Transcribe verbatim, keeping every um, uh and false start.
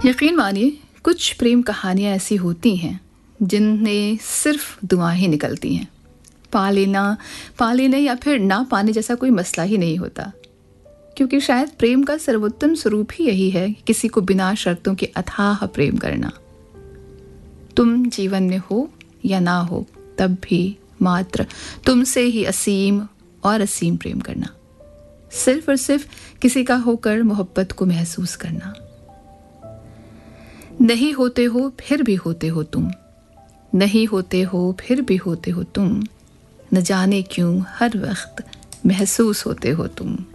यकीन मानिए, कुछ प्रेम कहानियाँ ऐसी होती हैं जिनमें सिर्फ दुआएं ही निकलती हैं। पा लेना, पा लेने या फिर ना पाने जैसा कोई मसला ही नहीं होता, क्योंकि शायद प्रेम का सर्वोत्तम स्वरूप ही यही है कि किसी को बिना शर्तों के अथाह प्रेम करना। तुम जीवन में हो या ना हो, तब भी मात्र तुमसे ही असीम और असीम प्रेम करना। सिर्फ और सिर्फ किसी का होकर मोहब्बत को महसूस करना। नहीं होते हो फिर भी होते हो तुम, नहीं होते हो फिर भी होते हो तुम, न जाने क्यों हर वक्त महसूस होते हो तुम।